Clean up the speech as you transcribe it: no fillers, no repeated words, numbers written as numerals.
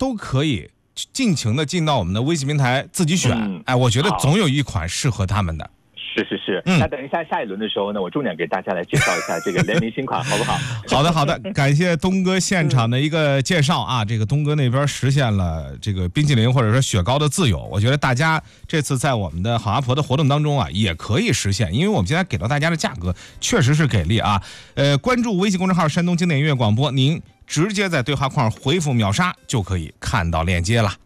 都可以尽情的进到我们的微信平台自己选。我觉得总有一款适合他们的。 是，那等一下下一轮的时候呢，我重点给大家来介绍一下这个联名新款，好不好？ 好的，感谢东哥现场的一个介绍啊。这个东哥那边实现了这个冰淇淋或者说雪糕的自由，我觉得大家这次在我们的好阿婆的活动当中啊，也可以实现，因为我们现在给到大家的价格确实是给力啊。关注微信公众号山东经典音乐广播，您直接在对话框回复秒杀就可以看到链接了。